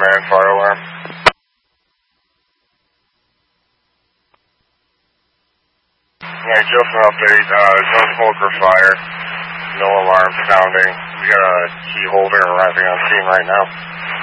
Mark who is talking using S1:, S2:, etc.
S1: man, fire alarm. Yeah, just an update. No smoke or fire. No alarm sounding. We got a key holder arriving on scene right now.